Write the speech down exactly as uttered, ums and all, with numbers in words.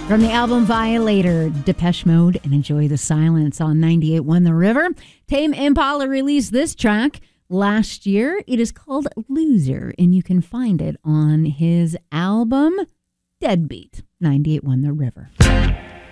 From the album Violator, Depeche Mode, and Enjoy the Silence on ninety-eight point one The River. Tame Impala released this track last year. It is called Loser, and you can find it on his album Deadbeat, ninety-eight point one The River.